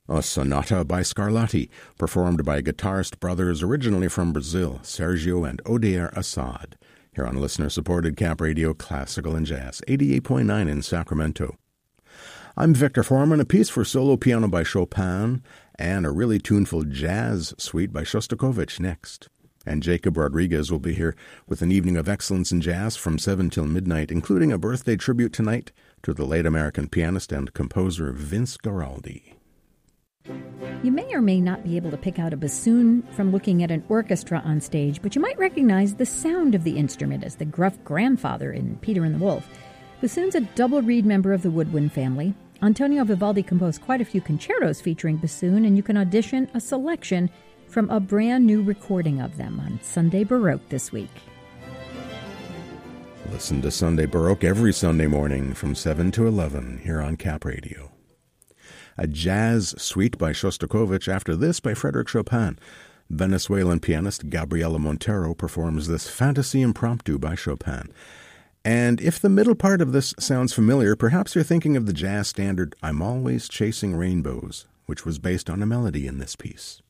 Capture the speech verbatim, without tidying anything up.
A sonata by Scarlatti, performed by guitarist brothers originally from Brazil, Sergio and Odair Assad, here on listener-supported Cap Radio Classical and Jazz, eighty-eight point nine in Sacramento. I'm Victor Foreman, a piece for solo piano by Chopin, and a really tuneful jazz suite by Shostakovich next. And Jacob Rodriguez will be here with an evening of excellence in jazz from seven till midnight, including a birthday tribute tonight to the late American pianist and composer Vince Guaraldi. You may or may not be able to pick out a bassoon from looking at an orchestra on stage, but you might recognize the sound of the instrument as the gruff grandfather in Peter and the Wolf. Bassoon's a double reed member of the woodwind family. Antonio Vivaldi composed quite a few concertos featuring bassoon, and you can audition a selection from a brand new recording of them on Sunday Baroque this week. Listen to Sunday Baroque every Sunday morning from seven to eleven here on Cap Radio. A jazz suite by Shostakovich, after this by Frédéric Chopin. Venezuelan pianist Gabriela Montero performs this Fantasy Impromptu by Chopin. And if the middle part of this sounds familiar, perhaps you're thinking of the jazz standard I'm Always Chasing Rainbows, which was based on a melody in this piece.